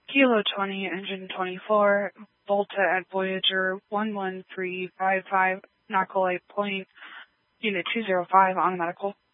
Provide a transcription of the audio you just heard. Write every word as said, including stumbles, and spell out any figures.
Kilo twenty, engine twenty-four, Volta at Voyager one one three five five, Nautical Point, unit two zero five on medical.